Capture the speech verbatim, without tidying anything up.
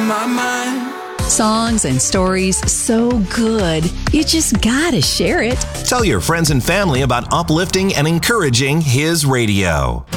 my mind. Songs and stories so good, you just gotta share it. Tell your friends and family about uplifting and encouraging His radio.